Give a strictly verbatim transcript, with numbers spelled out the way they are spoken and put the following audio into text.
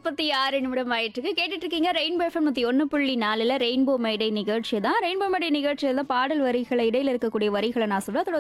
முப்பத்தி ஆறு நிமிடம் ஆயிட்டு இருக்கு. கேட்டுட்டு இருக்கீங்க ரெயின்போ எஃப்எம் நூத்தி ஒன்று புள்ளி நாலுல ரெயின்போ மேடை நிகழ்ச்சி தான். ரெயின்போ மேடை நிகழ்ச்சியில தான் பாடல் வரிகளை இடையில இருக்கக்கூடிய வரிகளை நான் சொல்றேன். அதோட